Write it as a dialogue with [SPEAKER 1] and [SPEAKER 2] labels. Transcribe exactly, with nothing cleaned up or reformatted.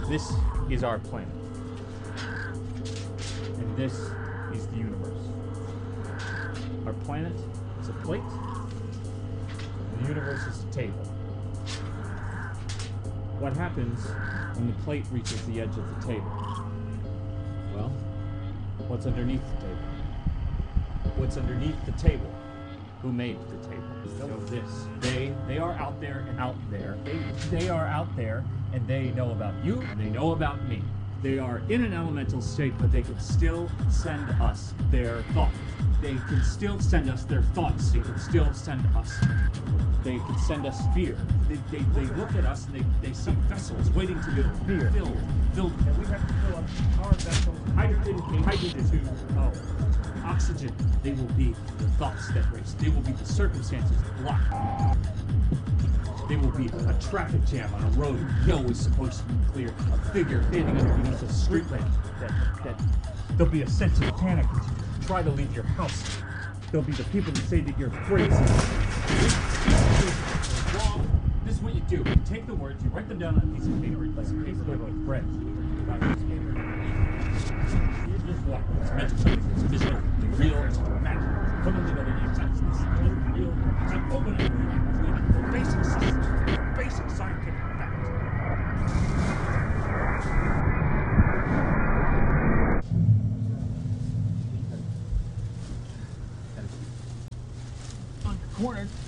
[SPEAKER 1] This is our planet. And this is the universe. Our planet is a plate, and the universe is a table. What happens when the plate reaches the edge of the table? Well, what's underneath the table? What's underneath the table? Who made the table? Know this. They they are out there and out there. They they are out there and they know about you and they know about me. They are in an elemental state, but they can still send us their thoughts. They can still send us their thoughts. They can still send us. They can send us fear. They, they, they look at us and they, they see vessels waiting to be
[SPEAKER 2] Fear.
[SPEAKER 1] filled. Filled.
[SPEAKER 2] And we have to fill up our vessels.
[SPEAKER 1] Hydrogen, hydrogen, oh, oxygen. They will be the thoughts that race. They will be the circumstances that block. They will be a traffic jam on a road you know is supposed to be clear. A figure hidden underneath a street lamp. That, that there'll be a sense of panic as you try to leave your house. There'll be the people that say that you're crazy. Wrong. This is what you do. You take the words, you write them down on a piece of paper, like a piece of paper with bread. Just walk. It's meant to be. It's visual, it's real, it's magic. Put them together and it's this real. It's like opening the basic science, basic scientific fact. On the corner.